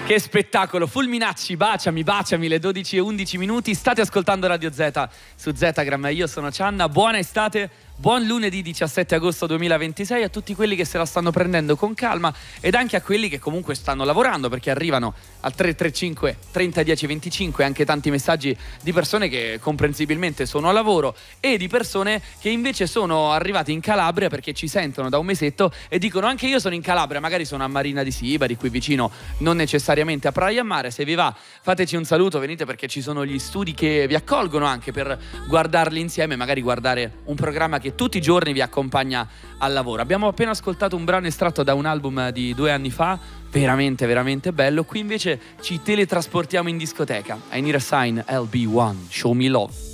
Che spettacolo, Fulminacci, baciami, le 12:11. State ascoltando Radio Z su Zetagram, io sono Cianna, buona estate, buon lunedì 17 agosto 2026 a tutti quelli che se la stanno prendendo con calma ed anche a quelli che comunque stanno lavorando, perché arrivano al 335 30 10 25 anche tanti messaggi di persone che comprensibilmente sono a lavoro e di persone che invece sono arrivate in Calabria perché ci sentono da un mesetto e dicono anche io sono in Calabria, magari sono a Marina di Sibari, qui vicino, non necessariamente a Praia Mare. Se vi va fateci un saluto, venite perché ci sono gli studi che vi accolgono anche per guardarli insieme, magari guardare un programma che tutti i giorni vi accompagna al lavoro. Abbiamo appena ascoltato un brano estratto da un album di 2 anni fa, veramente veramente bello. Qui invece ci teletrasportiamo in discoteca. I Need a Sign, LB1, Show Me Love.